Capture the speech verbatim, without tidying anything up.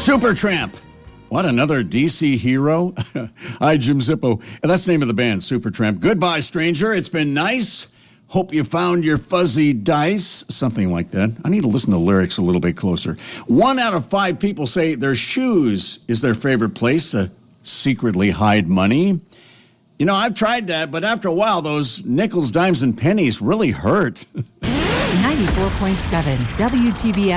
Supertramp. What, another D C hero? Hi, Jim Zippo. That's the name of the band, Supertramp. Goodbye, stranger. It's been nice. Hope you found your fuzzy dice. Something like that. I need to listen to the lyrics a little bit closer. One out of five people say their shoes is their favorite place to secretly hide money. You know, I've tried that, but after a while, those nickels, dimes, and pennies really hurt. ninety-four point seven W T B S